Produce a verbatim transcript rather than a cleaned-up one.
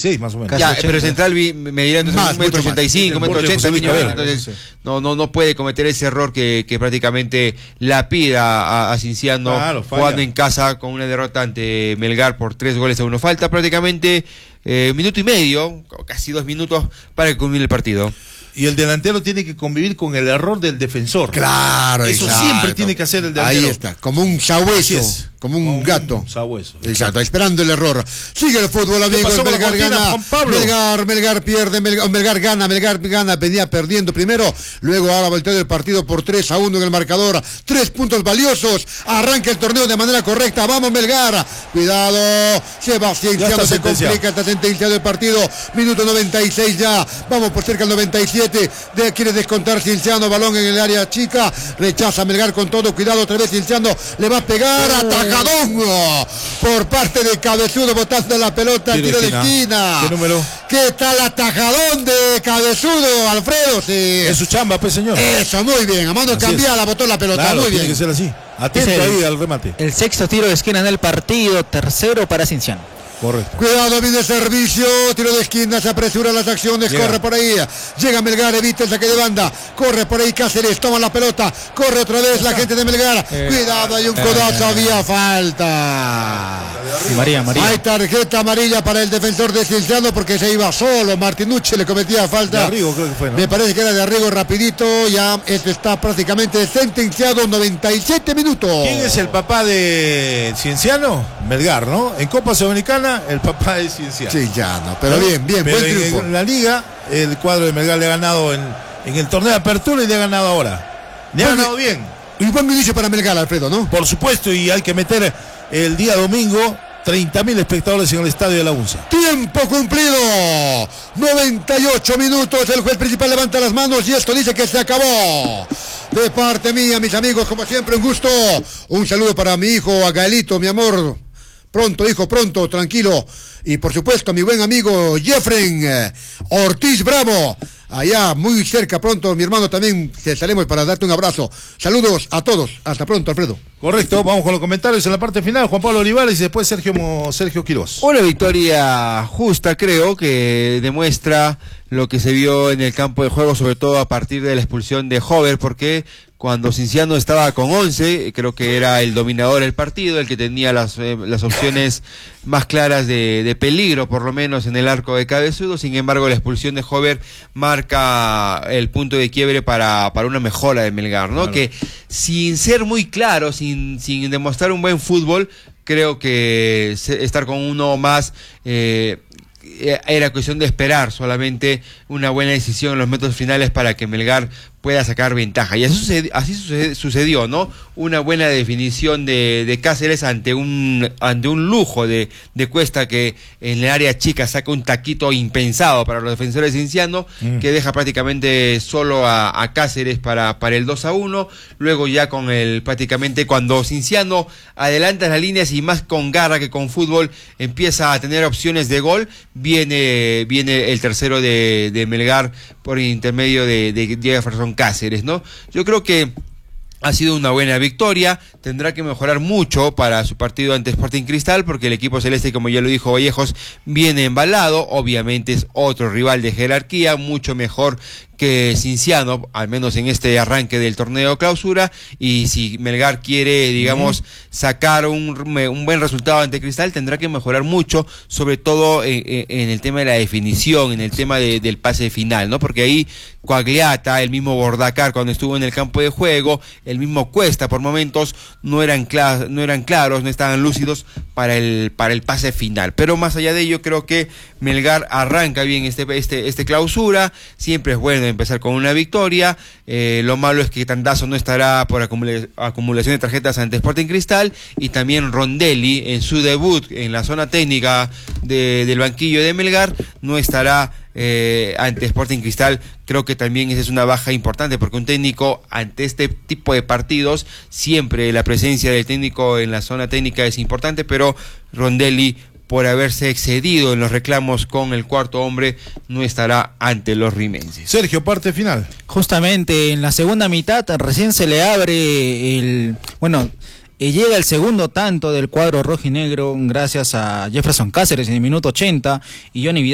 seis más o menos. Ya, pero Central medirá un metro ochenta y cinco, un metro ochenta, entonces no, no, no puede cometer ese error que, que prácticamente la pida a, a Cienciano, claro, jugando en casa con una derrota ante Melgar por tres goles a uno. Falta prácticamente eh, un minuto y medio, casi dos minutos para concluir el partido. Y el delantero tiene que convivir con el error del defensor. Claro, eso exacto. Siempre tiene que hacer el delantero. Ahí está, como un sabueso, como un como gato. Un sabueso. Exacto, esperando el error. Sigue el fútbol, amigos. Melgar gana, Melgar, Melgar pierde, Melgar, Melgar gana, Melgar gana, venía perdiendo primero, luego ahora volteó el partido por tres a uno en el marcador. Tres puntos valiosos, arranca el torneo de manera correcta. Vamos Melgar, cuidado, Sebastián Cienciano se complica, está sentenciado el partido. Minuto noventa y seis ya, vamos por cerca al noventa y siete. De, quiere descontar Cienciano, balón en el área chica, rechaza Melgar con todo, cuidado otra vez Cienciano, le va a pegar, oh, atajadón por parte de Cabezudo, botando la pelota, tiro de esquina. ¿Qué número? ¿Qué tal atajadón de Cabezudo, Alfredo? Sí. Es su chamba, pues señor. Eso, muy bien, a mano cambiada, botó la pelota, claro, muy bien. Tiene que ser así, atento ahí al remate. El sexto tiro de esquina en el partido, tercero para Cienciano. Correcto. Cuidado, viene servicio, tiro de esquina, se apresura las acciones, llega. Corre por ahí, llega Melgar, evita el saque de banda, corre por ahí Cáceres, toma la pelota, corre otra vez la gente de Melgar, eh, cuidado, hay un codazo, eh, había falta. María, María. Hay tarjeta amarilla para el defensor de Cienciano porque se iba solo, Martinucci le cometía falta. De Arrigo, creo que fue, ¿no? Me parece que era de Arrigo, rapidito, ya este está prácticamente sentenciado, noventa y siete minutos. ¿Quién es el papá de Cienciano? Melgar, ¿no? En Copa Sudamericana el papá de Cienciano. Cienciano, pero bien, bien, pero buen en, triunfo. En la liga, el cuadro de Melgar le ha ganado en, en el torneo de apertura y le ha ganado ahora. Le ha bueno, ganado bien. Y buen inicio para Melgar, Alfredo, ¿no? Por supuesto, y hay que meter el día domingo treinta mil espectadores en el estadio de la UNSA. Tiempo cumplido, noventa y ocho minutos, el juez principal levanta las manos y esto dice que se acabó. De parte mía, mis amigos, como siempre, un gusto. Un saludo para mi hijo, a Gaelito, mi amor. Pronto, hijo, pronto, tranquilo. Y por supuesto, mi buen amigo Jeffrey eh, Ortiz Bravo. Allá, muy cerca, pronto, mi hermano también, estaremos para darte un abrazo. Saludos a todos. Hasta pronto, Alfredo. Correcto, vamos con los comentarios en la parte final. Juan Pablo Olivares y después Sergio, Sergio Quiroz. Una victoria justa, creo, que demuestra lo que se vio en el campo de juego, sobre todo a partir de la expulsión de Hover, porque cuando Cienciano estaba con once, creo que era el dominador del partido, el que tenía las, eh, las opciones más claras de, de peligro, por lo menos en el arco de Cabezudo. Sin embargo, la expulsión de Hover marca el punto de quiebre para, para una mejora de Melgar, ¿no? Claro. Que sin ser muy claro, sin, sin demostrar un buen fútbol, creo que estar con uno más eh, era cuestión de esperar solamente una buena decisión en los metros finales para que Melgar pueda sacar ventaja. Y así sucedió, así sucedió, sucedió, ¿no? Una buena definición de, de Cáceres ante un ante un lujo de, de Cuesta, que en el área chica saca un taquito impensado para los defensores de Cienciano, mm. que deja prácticamente solo a, a Cáceres para, para el dos a uno. Luego ya con el prácticamente cuando Cienciano adelanta las líneas y más con garra que con fútbol empieza a tener opciones de gol, viene, viene el tercero de, de Melgar por intermedio de, de Jefferson Cáceres, ¿no? Yo creo que ha sido una buena victoria, tendrá que mejorar mucho para su partido ante Sporting Cristal, porque el equipo celeste, como ya lo dijo Vallejos, viene embalado, obviamente es otro rival de jerarquía, mucho mejor que Cienciano, al menos en este arranque del torneo clausura, y si Melgar quiere, digamos, uh-huh. sacar un, un buen resultado ante Cristal, tendrá que mejorar mucho, sobre todo en, en el tema de la definición, en el tema de, del pase final, ¿no? Porque ahí Coagliata, el mismo Bordacar cuando estuvo en el campo de juego, el mismo Cuesta por momentos no eran cla- no eran claros, no estaban lúcidos para el para el pase final. Pero más allá de ello, creo que Melgar arranca bien este este este clausura, siempre es bueno empezar con una victoria. Eh, lo malo es que Tandazo no estará por acumula- acumulación de tarjetas ante Sporting Cristal, y también Rondelli en su debut en la zona técnica de, del banquillo de Melgar no estará eh, ante Sporting Cristal. Creo que también esa es una baja importante, porque un técnico ante este tipo de partidos, siempre la presencia del técnico en la zona técnica es importante, pero Rondelli, por haberse excedido en los reclamos con el cuarto hombre, no estará ante los rimenses. Sergio, parte final. Justamente en la segunda mitad recién se le abre el... Bueno, eh, llega el segundo tanto del cuadro rojinegro gracias a Jefferson Cáceres en el minuto ochenta y Johnny Vidal